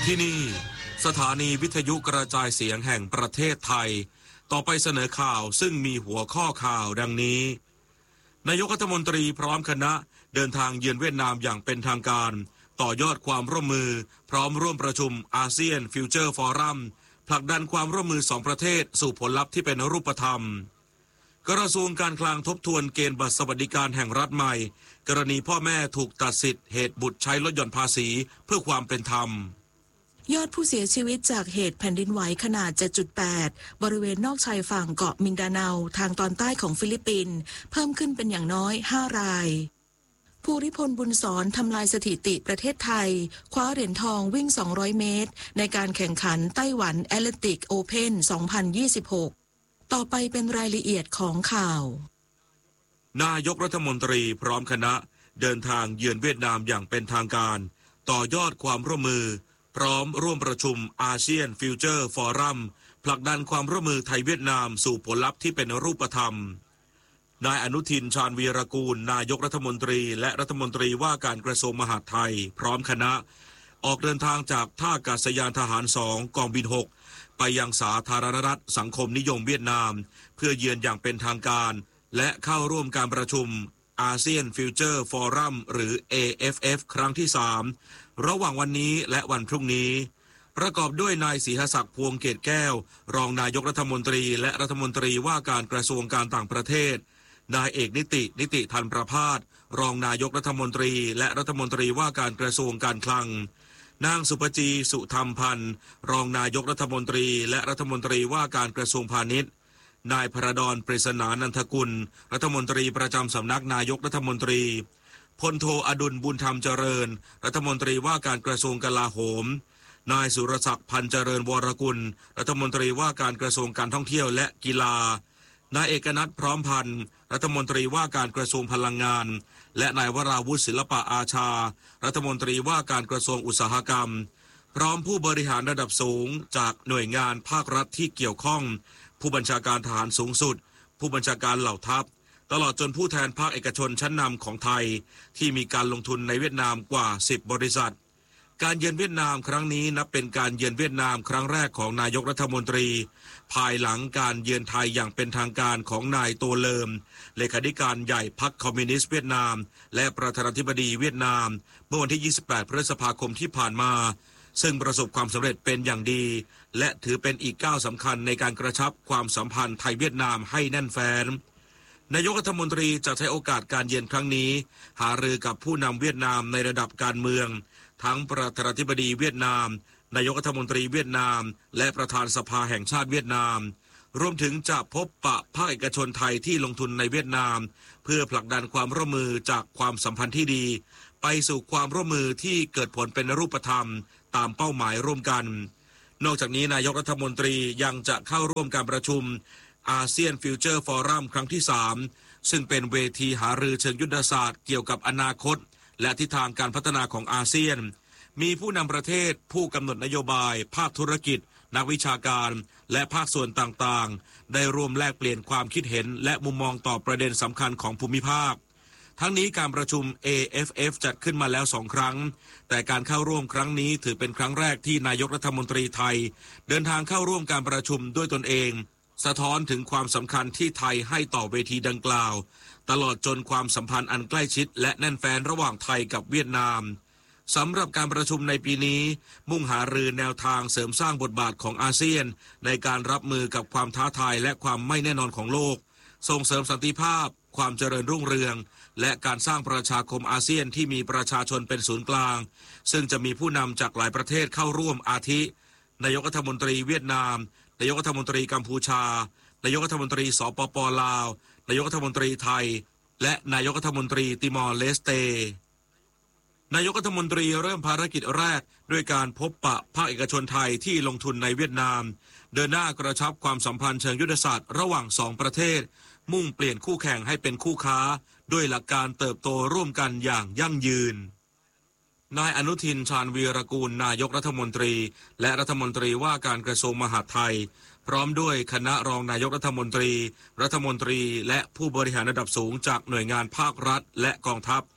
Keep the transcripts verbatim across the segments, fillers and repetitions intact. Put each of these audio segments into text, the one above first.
ที่นี่สถานีวิทยุกระจายเสียงแห่งประเทศไทยต่อไปเสนอข่าวซึ่งมีหัวข้อข่าวดังนี้นายกรัฐมนตรีพร้อมคณะเดินทางเยือนเวียดนามอย่างเป็นทางการต่อยอดความร่วมมือพร้อมร่วมประชุมอาเซียนฟิวเจอร์ฟอรัมผลักดันความร่วมมือสองประเทศสู่ผลลัพธ์ที่เป็นรูปธรรมกระทรวงการคลังทบทวนเกณฑ์บัตรสวัสดิการแห่งรัฐใหม่กรณีพ่อแม่ถูกตัดสิทธิ์เหตุบุตรใช้ลดหย่อนภาษีเพื่อความเป็นธรรมยอดผู้เสียชีวิตจากเหตุแผ่นดินไหวขนาด เจ็ดจุดแปด บริเวณนอกชายฝั่งเกาะมินดาเนาทางตอนใต้ของฟิลิปปินส์เพิ่มขึ้นเป็นอย่างน้อยห้ารายภูริพลบุญสอนทำลายสถิติประเทศไทยคว้าเหรียญทองวิ่งสองร้อยเมตรในการแข่งขันไต้หวันแอตเลติกโอเพ่นสองพันยี่สิบหกต่อไปเป็นรายละเอียดของข่าวนายกรัฐมนตรีพร้อมคณะเดินทางเยือนเวียดนามอย่างเป็นทางการต่อยอดความร่วมมือพร้อมร่วมประชุมอาเซียนฟิวเจอร์ฟอรัมผลักดันความร่วมมือไทยเวียดนามสู่ผลลัพธ์ที่เป็นรูปธรรมนายอนุทินชาญวีรกูลนายกรัฐมนตรีและรัฐมนตรีว่าการกระทรวงมหาดไทยพร้อมคณะออกเดินทางจากท่าอากาศยานทหารสองกองบินหกไปยังสาธารณรัฐสังคมนิยมเวียดนามเพื่อเยือนอย่างเป็นทางการและเข้าร่วมการประชุมอาเซียนฟิวเจอร์ฟอรัมหรือ เอ เอฟ เอฟ ครั้งที่สามระหว่างวันนี้และวันพรุ่งนี้ประกอบด้วยนายศรีหศักดิ์พวงเกตแก้วรองนายกรัฐมนตรีและรัฐมนตรีว่าการกระทรวงการต่างประเทศนายเอกนิตินิติธันประภาสรองนายกรัฐมนตรีและรัฐมนตรีว่าการกระทรวงการคลังนางสุปจีสุธรรมพันธ์รองนายกรัฐมนตรีและรัฐมนตรีว่าการกระทรวงพาณิชย์นายพระดอนปริศนานันทกุลรัฐมนตรีประจำสำนักนายกรัฐมนตรีพลโทอดุลบุญธรรมเจริญรัฐมนตรีว่าการกระทรวงกลาโหมนายสุรศักดิ์พันธ์เจริญวรกุลรัฐมนตรีว่าการกระทรวงการท่องเที่ยวและกีฬานายเอกนัทพร้อมพันธ์รัฐมนตรีว่าการกระทรวงพลังงานและนายวราวุฒิศิลปะอาชารัฐมนตรีว่าการกระทรวงอุตสาหกรรมพร้อมผู้บริหารระดับสูงจากหน่วยงานภาครัฐที่เกี่ยวข้องผู้บัญชาการทหารสูงสุดผู้บัญชาการเหล่าทัพตลอดจนผู้แทนภาคเอกชนชั้นนำของไทยที่มีการลงทุนในเวียดนามกว่าสิบบริษัทการเยือนเวียดนามครั้งนี้นับเป็นการเยือนเวียดนามครั้งแรกของนายกรัฐมนตรีภายหลังการเยือนไทยอย่างเป็นทางการของนายโตเลิมเลขาธิการใหญ่พรรคคอมมิวนิสต์เวียดนามและประธานาธิบดีเวียดนามเมื่อวันที่ยี่สิบแปดพฤษภาคมที่ผ่านมาซึ่งประสบความสำเร็จเป็นอย่างดีและถือเป็นอีกก้าวสำคัญในการกระชับความสัมพันธ์ไทยเวียดนามให้แน่นแฟ้นนายกรัฐมนตรีจะใช้โอกาสการเยือนครั้งนี้หารือกับผู้นำเวียดนามในระดับการเมืองทั้งประธานาธิบดีเวียดนามนายกรัฐมนตรีเวียดนามและประธานสภาแห่งชาติเวียดนามรวมถึงจะพบปะภาคเอกชนไทยที่ลงทุนในเวียดนามเพื่อผลักดันความร่วมมือจากความสัมพันธ์ที่ดีไปสู่ความร่วมมือที่เกิดผลเป็นรูปธรรมตามเป้าหมายร่วมกันนอกจากนี้นายกรัฐมนตรียังจะเข้าร่วมการประชุมอาเซียนฟิวเจอร์ฟอรัมครั้งที่สามซึ่งเป็นเวทีหารือเชิงยุทธศาสตร์เกี่ยวกับอนาคตและทิศทางการพัฒนาของอาเซียนมีผู้นำประเทศผู้กำหนดนโยบายภาคธุรกิจนักวิชาการและภาคส่วนต่างๆได้ร่วมแลกเปลี่ยนความคิดเห็นและมุมมองต่อประเด็นสำคัญของภูมิภาคทั้งนี้การประชุม เอ เอฟ เอฟ จัดขึ้นมาแล้วสองครั้งแต่การเข้าร่วมครั้งนี้ถือเป็นครั้งแรกที่นายกรัฐมนตรีไทยเดินทางเข้าร่วมการประชุมด้วยตนเองสะท้อนถึงความสำคัญที่ไทยให้ต่อเวทีดังกล่าวตลอดจนความสัมพันธ์อันใกล้ชิดและแน่นแฟ้นระหว่างไทยกับเวียดนามสำหรับการประชุมในปีนี้มุ่งหารือแนวทางเสริมสร้างบทบาทของอาเซียนในการรับมือกับความท้าทายและความไม่แน่นอนของโลกส่งเสริมสันติภาพความเจริญรุ่งเรืองและการสร้างประชาคมอาเซียนที่มีประชาชนเป็นศูนย์กลางซึ่งจะมีผู้นำจากหลายประเทศเข้าร่วมอาทินายกรัฐมนตรีเวียดนามนายกรัฐมนตรีกัมพูชานายกรัฐมนตรีสปป.ลาวนายกรัฐมนตรีไทยและนายกรัฐมนตรีติมอร์เลสเตนายกรัฐมนตรีเริ่มภารกิจแรกด้วยการพบปะภาคเอกชนไทยที่ลงทุนในเวียดนามเดินหน้ากระชับความสัมพันธ์เชิงยุทธศาสตร์ระหว่างสองประเทศมุ่งเปลี่ยนคู่แข่งให้เป็นคู่ค้าด้วยหลักการเติบโตร่วมกันอย่างยั่งยืนนายอนุทินชาญวีรกูลนายกรัฐมนตรีและรัฐมนตรีว่าการกระทรวงมหาดไทยพร้อมด้วยคณะรองนายกรัฐมนตรีรัฐมนตรีและผู้บริหารระดับสูงจากหน่วยงานภาครัฐและกองทัพ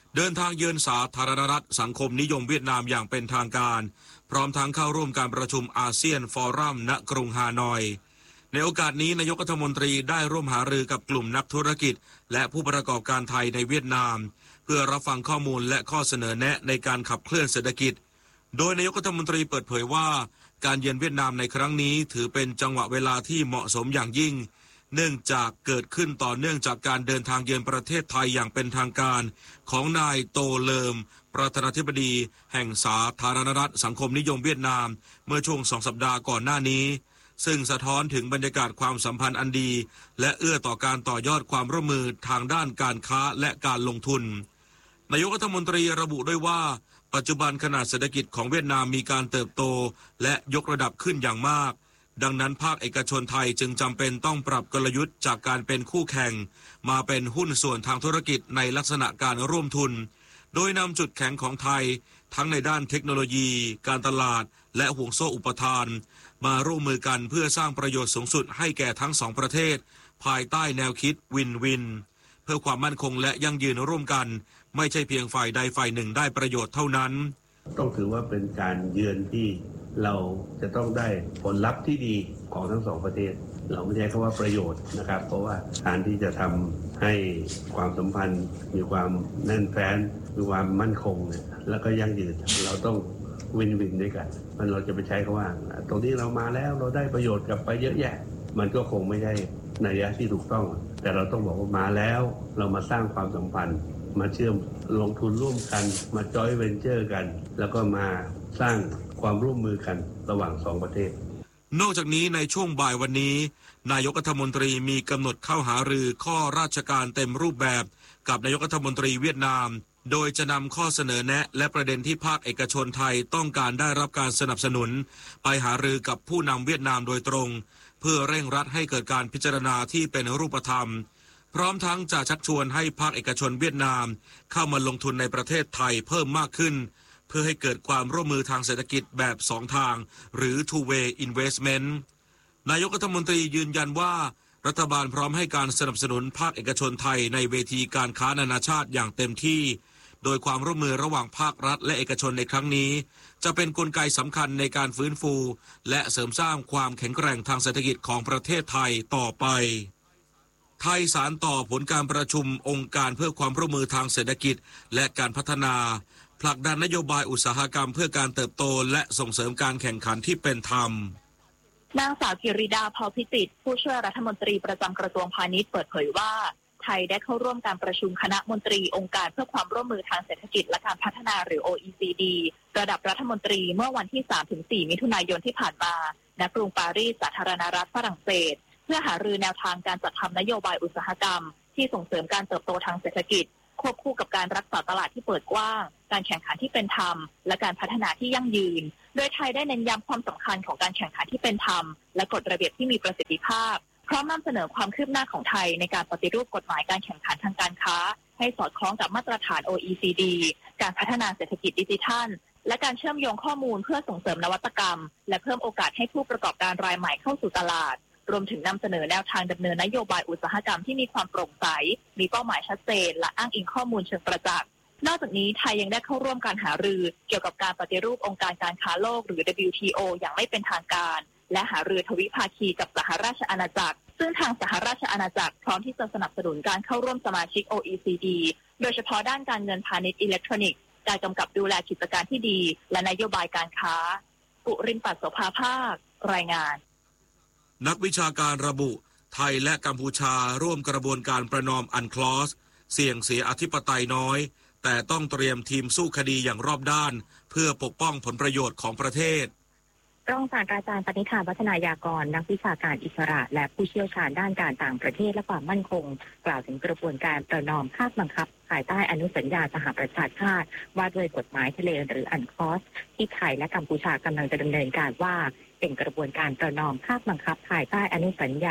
เดินทางเยือนสาธารณรัฐสังคมนิยมเวียดนามอย่างเป็นทางการพร้อมทั้งเข้าร่วมการประชุมอาเซียนฟอรัมณกรุงฮานอยในโอกาสนี้นายกรัฐมนตรีได้ร่วมหารือกับกลุ่มนักธุรกิจและผู้ประกอบการไทยในเวียดนามเพื่อรับฟังข้อมูลและข้อเสนอแนะในการขับเคลื่อนเศรษฐกิจโดยนายกรัฐมนตรีเปิดเผยว่าการเยือนเวียดนามในครั้งนี้ถือเป็นจังหวะเวลาที่เหมาะสมอย่างยิ่งเนื่องจากเกิดขึ้นต่อเนื่องจากการเดินทางเยือนประเทศไทยอย่างเป็นทางการของนายโตเลิมประธานาธิบดีแห่งสาธารณรัฐสังคมนิยมเวียดนามเมื่อช่วงสองสัปดาห์ก่อนหน้านี้ซึ่งสะท้อนถึงบรรยากาศความสัมพันธ์อันดีและเอื้อต่อการต่อยอดความร่วมมือทางด้านการค้าและการลงทุนนายกรัฐมนตรีระบุด้วยว่าปัจจุบันขนาดเศรษฐกิจของเวียดนามมีการเติบโตและยกระดับขึ้นอย่างมากดังนั้นภาคเอกชนไทยจึงจำเป็นต้องปรับกลยุทธ์จากการเป็นคู่แข่งมาเป็นหุ้นส่วนทางธุรกิจในลักษณะการร่วมทุนโดยนำจุดแข็งของไทยทั้งในด้านเทคโนโลยีการตลาดและห่วงโซ่อุปทานมาร่วมมือกันเพื่อสร้างประโยชน์สูงสุดให้แก่ทั้งสองประเทศภายใต้แนวคิดวินวินเพื่อความมั่นคงและยั่งยืนร่วมกันไม่ใช่เพียงฝ่ายใดฝ่ายหนึ่งได้ประโยชน์เท่านั้นต้องถือว่าเป็นการเยือนที่เราจะต้องได้ผลลัพธ์ที่ดีของทั้งสองประเทศเราไม่ใช่คำว่าประโยชน์นะครับเพราะว่าการที่จะทำให้ความสัมพันธ์มีความแน่นแฟ้นมีความมั่นคงเนี่ยแล้วก็ยั่งยืนเราต้องวินวินด้วยกันมันเราจะไปใช้คำว่าตรงนี้เรามาแล้วเราได้ประโยชน์กลับไปเยอะแยะมันก็คงไม่ได้ในระยะที่ถูกต้องแต่เราต้องบอกว่ามาแล้วเรามาสร้างความสัมพันธ์มาเชื่อมลงทุนร่วมกันมาจอยเวนเจอร์กันแล้วก็มาสร้างความร่วมมือกันระหว่างสองประเทศนอกจากนี้ในช่วงบ่ายวันนี้นายกรัฐมนตรีมีกำหนดเข้าหารือข้อราชการเต็มรูปแบบกับนายกรัฐมนตรีเวียดนามโดยจะนำข้อเสนอแนะและประเด็นที่ภาคเอกชนไทยต้องการได้รับการสนับสนุนไปหารือกับผู้นำเวียดนามโดยตรงเพื่อเร่งรัดให้เกิดการพิจารณาที่เป็นรูปธรรมพร้อมทั้งจะชักชวนให้ภาคเอกชนเวียดนามเข้ามาลงทุนในประเทศไทยเพิ่มมากขึ้นเพื่อให้เกิดความร่วมมือทางเศรษฐกิจแบบสองทางหรือ two way investment นายกรัฐมนตรียืนยันว่ารัฐบาลพร้อมให้การสนับสนุนภาคเอกชนไทยในเวทีการค้านานาชาติอย่างเต็มที่โดยความร่วมมือระหว่างภาครัฐและเอกชนในครั้งนี้จะเป็นกลไกสำคัญในการฟื้นฟูและเสริมสร้างความแข็งแกร่งทางเศรษฐกิจของประเทศไทยต่อไปไทยสานต่อผลการประชุมองค์การเพื่อความร่วมมือทางเศรษฐกิจและการพัฒนาผลักดันนโยบายอุตสาหกรรมเพื่อการเติบโตและส่งเสริมการแข่งขันที่เป็นธรรมนางสาวกิริดาเผ่าพิจิตรผู้ช่วยรัฐมนตรีประจำกระทรวงพาณิชย์เปิดเผยว่าไทยได้เข้าร่วมการประชุมคณะมนตรีองค์การเพื่อความร่วมมือทางเศรษฐกิจและการพัฒนาหรือ โอ อี ซี ดี ระดับรัฐมนตรีเมื่อวันที่ สามถึงสี่ มิถุนายนที่ผ่านมาณกรุงปารีสสาธารณรัฐฝรั่งเศสเพื่อหารือแนวทางการจัดทำนโยบายอุตสาหกรรมที่ส่งเสริมการเติบโตทางเศรษฐกิจควบคู่กับการรักษาตลาดที่เปิดกว้างการแข่งขันที่เป็นธรรมและการพัฒนาที่ยั่งยืนโดยไทยได้เน้นย้ำความสำคัญของการแข่งขันที่เป็นธรรมและกฎระเบียบที่มีประสิทธิภาพพร้อมนำเสนอความคืบหน้าของไทยในการปฏิรูปกฎหมายการแข่งขันทางการค้าให้สอดคล้องกับมาตรฐาน โอ อี ซี ดี การพัฒนาเศรษฐกิจดิจิทัลและการเชื่อมโยงข้อมูลเพื่อส่งเสริมนวัตกรรมและเพิ่มโอกาสให้ผู้ประกอบการรายใหม่เข้าสู่ตลาดรวมถึงนำเสนอแนวทางดำเนินนโยบายอุตสาหกรรมที่มีความโปร่งใสมีเป้าหมายชัดเจนและอ้างอิงข้อมูลเชิงประจักษ์นอกจากนี้ไทยยังได้เข้าร่วมการหารือเกี่ยวกับการปฏิรูปองค์การการค้าโลกหรือ ดับเบิลยู ที โอ อย่างไม่เป็นทางการและหารือทวิภาคีกับสหราชอาณาจักรซึ่งทางสหราชอาณาจักรพร้อมที่จะสนับสนุนการเข้าร่วมสมาชิก โอ อี ซี ดี โดยเฉพาะด้านการเงินพาณิชย์อิเล็กทรอนิกส์การกำกับดูแลกิจการที่ดีและนโยบายการค้าปุรินทร์ ปัสโสภาภาครายงานนักวิชาการระบุไทยและกัมพูชาร่วมกระบวนการประนอมอันคลอสเสี่ยงเสียอธิปไตยน้อยแต่ต้องเตรียมทีมสู้คดีอย่างรอบด้านเพื่อปกป้องผลประโยชน์ของประเทศรองศาสตราจารย์ปณิธาวัฒนายากรนักวิชาการอิสระและผู้เชี่ยวชาญด้านการต่างประเทศและความมั่นคงกล่าวถึงกระบวนการประนอมภาคบังคับภายใต้อนุสัญญาสหประชาชาติว่าด้วยกฎหมายทะเลหรืออันคลอสที่ไทยและกัมพูชากำลังจะดำเนินการว่าเป็นกระบวนการประนอมภาคบังคับภายใต้อนุสัญญา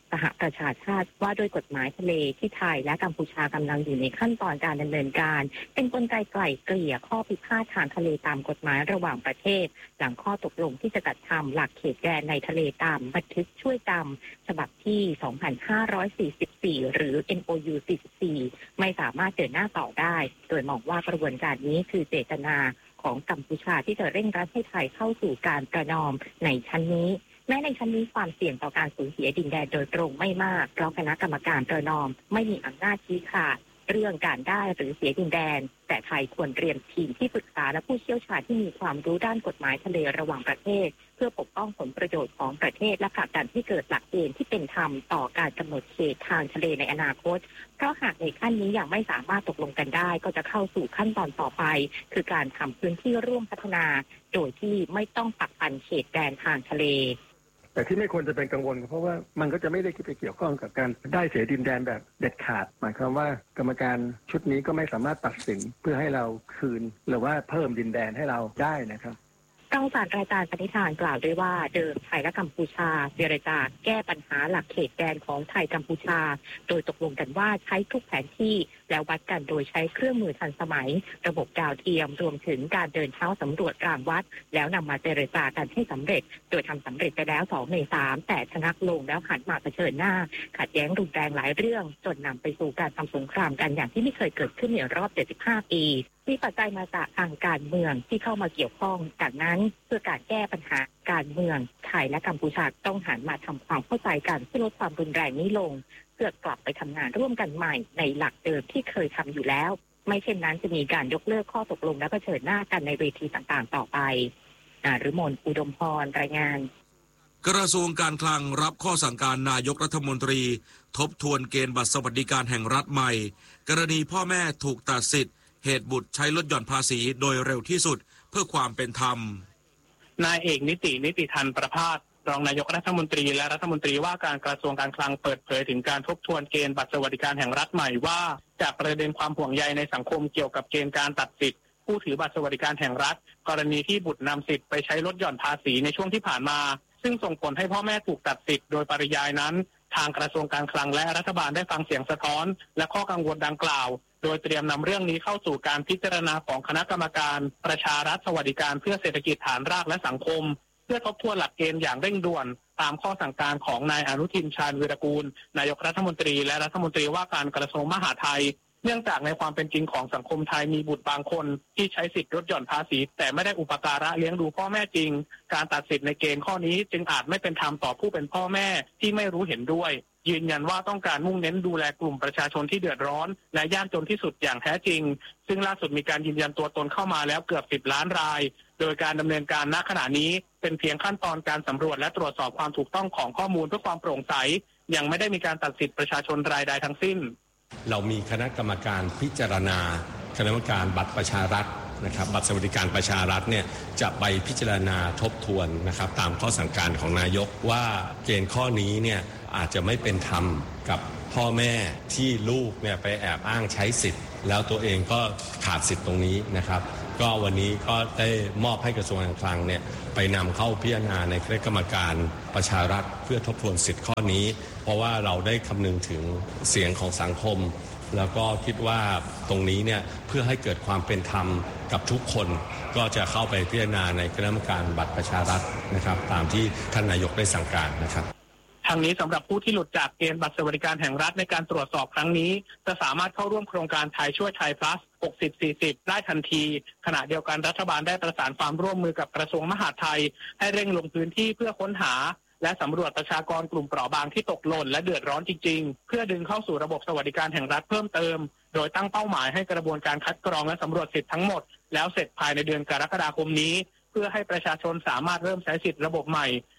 สหประชาชาติว่าด้วยกฎหมายทะเลที่ไทยและกัมพูชากำลังอยู่ในขั้นตอนการดำเนินการเป็นกลไกไกล่เกลี่ยข้อพิพาททางทะเลตามกฎหมายระหว่างประเทศหลังข้อตกลงที่จะจัดทำหลักเขตแดนในทะเลตามบันทึกช่วยจำฉบับที่ สองพันห้าร้อยสี่สิบสี่ หรือ เอ็น โอ ยู สี่สิบสี่ ไม่สามารถเดินหน้าต่อได้โดยมองว่ากระบวนการนี้คือเจตนาของกัมพูชาที่จะเร่งรัดให้ไทยเข้าสู่การประนอมในชั้นนี้แม้ในชั้นนี้ความเสี่ยงต่อการสูญเสียดินแดนโดยตรงไม่มากเพราะคณะกรรมการประนอมไม่มีอำนาจชี้ขาดเรื่องการได้หรือเสียดินแดนแต่ไทยควรเตรียมทีมที่ปรึกษาและผู้เชี่ยวชาญที่มีความรู้ด้านกฎหมายทะเลระหว่างประเทศเพื่อปกป้องผลประโยชน์ของประเทศและผลักดันให้เกิดหลักเกณฑ์ที่เป็นธรรมต่อการกำหนดเขตทางทะเลในอนาคตเพราะหากในขั้นนี้ยังไม่สามารถตกลงกันได้ก็จะเข้าสู่ขั้นตอนต่อไปคือการทำพื้นที่ร่วมพัฒนาโดยที่ไม่ต้องปักปันเขตแดนทางทะเลแต่ที่ไม่ควรจะเป็นกังวลเพราะว่ามันก็จะไม่ได้ไปเกี่ยวข้องกับการได้เสียดินแดนแบบเด็ดขาดหมายความว่ากรรมการชุดนี้ก็ไม่สามารถตัดสินเพื่อให้เราคืนหรือว่าเพิ่มดินแดนให้เราได้นะครับรองศาสตราจารย์ปณิธานกล่าวด้วยว่าเดิมไทยและกัมพูชาเจรจาแก้ปัญหาหลักเขตแดนของไทยกัมพูชาโดยตกลงกันว่าใช้ทุกแผนที่แล้ววัดกันโดยใช้เครื่องมือทันสมัยระบบดาวเทียมรวมถึงการเดินเท้าสำรวจรางวัดแล้วนำมาเจรจากันให้สำเร็จโดยทำสำเร็จไปแล้วสองในสามแต่ชะงักลงแล้วหันมาเผชิญหน้าขัดแย้งรุนแรงหลายเรื่องจนนำไปสู่การทำสงครามกันอย่างที่ไม่เคยเกิดขึ้นในรอบเจ็ดสิบห้าปีมีปัจจัยมาจากทางการเมืองที่เข้ามาเกี่ยวข้องจากนั้นเพื่อการแก้ปัญหาการเมืองไทยและกัมพูชาต้องหันมาทำความเข้าใจกันเพื่อลดความรุนแรงนี้ลงเพื่อกลับไปทำงานร่วมกันใหม่ในหลักเดิมที่เคยทำอยู่แล้วไม่เช่นนั้นจะมีการยกเลิกข้อตกลงและเผชิญหน้ากันในเวทีต่างๆต่อไปนฤมลอุดมพรรายงานกระทรวงการคลังรับข้อสั่งการนายกรัฐมนตรีทบทวนเกณฑ์บัตรสวัสดิการแห่งรัฐใหม่กรณีพ่อแม่ถูกตัดสิทธิ์เหตุบุตรใช้ลดหย่อนภาษีโดยเร็วที่สุดเพื่อความเป็นธรรมนายเอกนิตินิติธันประภาสรองนายกรัฐมนตรีและรัฐมนตรีว่าการกระทรวงการคลังเปิดเผยถึงการทบทวนเกณฑ์บัตรสวัสดิการแห่งรัฐใหม่ว่าจากประเด็นความห่วงใยในสังคมเกี่ยวกับเกณฑ์การตัดสิทธิ์ผู้ถือบัตรสวัสดิการแห่งรัฐกรณีที่บุตรนำสิทธิ์ไปใช้ลดหย่อนภาษีในช่วงที่ผ่านมาซึ่งส่งผลให้พ่อแม่ถูกตัดสิทธิ์โดยปริยายนั้นทางกระทรวงการคลังและรัฐบาลได้ฟังเสียงสะท้อนและข้อกังวลดังกล่าวโดยเตรียมนำเรื่องนี้เข้าสู่การพิจารณาของคณะกรรมการประชารัฐสวัสดิการเพื่อเศรษฐกิจฐานรากและสังคมเพื่อทบทวนหลักเกณฑ์อย่างเร่งด่วนตามข้อสั่งการของนายอนุทินชาญวีรกูลนายกรัฐมนตรีและรัฐมนตรีว่าการกระทรวงมหาดไทยเนื่องจากในความเป็นจริงของสังคมไทยมีบุตรบางคนที่ใช้สิทธิลดหย่อนภาษีแต่ไม่ได้อุปการะเลี้ยงดูพ่อแม่จริงการตัดสิทธิ์ในเกณฑ์ข้อนี้จึงอาจไม่เป็นธรรมต่อผู้เป็นพ่อแม่ที่ไม่รู้เห็นด้วยยืนยันว่าต้องการมุ่งเน้นดูแลกลุ่มประชาชนที่เดือดร้อนและยากจนที่สุดอย่างแท้จริงซึ่งล่าสุดมีการยืนยันตัวตนเข้ามาแล้วเกือบสิบล้านรายโดยการดำเนินการณขณะนี้เป็นเพียงขั้นตอนการสำรวจและตรวจสอบความถูกต้องของข้อมูลเพื่อความโปร่งใสยังไม่ได้มีการตัดสิทธิประชาชนรายใดทั้งสิ้นเรามีคณะกรรมการพิจารณาคณะกรรมการบัตรประชารัฐนะครับบัตรสวัสดิการประชารัฐเนี่ยจะไปพิจารณาทบทวนนะครับตามข้อสั่งการของนายกว่าเกณฑ์ข้อนี้เนี่ยอาจจะไม่เป็นธรรมกับพ่อแม่ที่ลูกเนี่ยไปแอบอ้างใช้สิทธิ์แล้วตัวเองก็ขาดสิทธิ์ตรงนี้นะครับก็วันนี้ก็ได้มอบให้กระทรวงการคลังเนี่ยไปนำเข้าพิจารณาในคณะกรรมการประชารัฐเพื่อทบทวนสิทธิ์ข้อนี้เพราะว่าเราได้คำนึงถึงเสียงของสังคมแล้วก็คิดว่าตรงนี้เนี่ยเพื่อให้เกิดความเป็นธรรมกับทุกคนก็จะเข้าไปพิจารณาในคณะกรรมการบัตรประชารัฐนะครับตามที่ท่านนายกได้สั่งการนะครับทางนี้สำหรับผู้ที่หลุดจากเกณฑ์บัตรสวัสดิการแห่งรัฐในการตรวจสอบครั้งนี้จะสามารถเข้าร่วมโครงการไทยช่วยไทย plus หกสิบ สี่สิบ ได้ทันทีขณะเดียวกันรัฐบาลได้ประสานความร่วมมือกับกระทรวงมหาดไทยให้เร่งลงพื้นที่เพื่อค้นหาและสำรวจประชากรกลุ่มเปราะบางที่ตกหล่นและเดือดร้อนจริงๆเพื่อดึงเข้าสู่ระบบสวัสดิการแห่งรัฐเพิ่มเติมโดยตั้งเป้าหมายให้กระบวนการคัดกรองและสำรวจสิทธิ์ทั้งหมดแล้วเสร็จภายในเดือนกรกฎาคมนี้เพื่อให้ประชาชนสามารถเริ่มใช้สิทธิ์ระบบใหม่